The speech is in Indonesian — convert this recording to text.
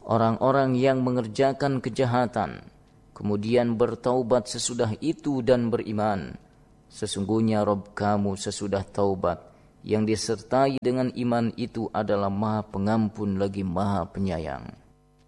orang-orang yang mengerjakan kejahatan, kemudian bertaubat sesudah itu dan beriman. Sesungguhnya Rabb kamu sesudah taubat, yang disertai dengan iman itu adalah Maha Pengampun lagi Maha Penyayang.